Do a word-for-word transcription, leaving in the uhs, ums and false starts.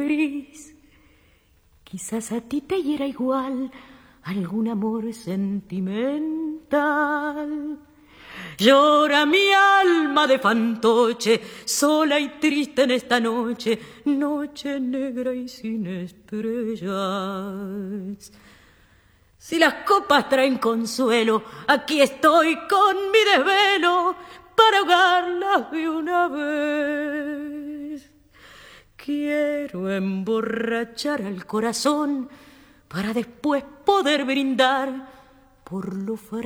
gris. Quizás a ti te hiera igual algún amor sentimental. Llora mi alma de fantoche, sola y triste en esta noche, noche negra y sin estrellas. Si las copas traen consuelo, aquí estoy con mi desvelo para ahogarlas de una vez. Quiero emborrachar al corazón para después poder brindar por lo